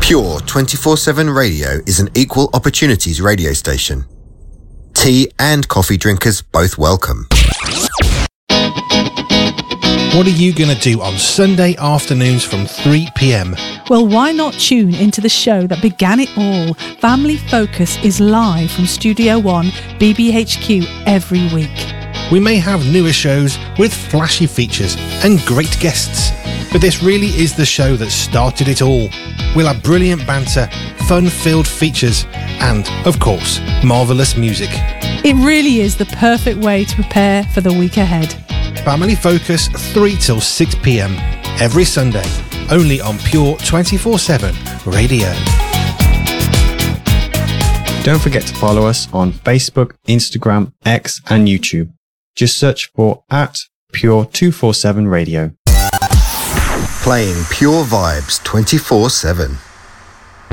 Pure 24/7 Radio is an equal opportunities radio station. Tea and coffee drinkers both welcome. What are you going to do on Sunday afternoons from 3 p.m? Well, why not tune into the show that began it all? Family Focus is live from Studio One, BBHQ, every week. We may have newer shows with flashy features and great guests, but this really is the show that started it all. We'll have brilliant banter, fun-filled features, and, of course, marvellous music. It really is the perfect way to prepare for the week ahead. Family Focus 3 till 6 p.m. every Sunday, only on Pure 24/7 Radio. Don't forget to follow us on Facebook, Instagram, X and YouTube. Just search for @Pure 247 Radio. Playing pure vibes 24/7.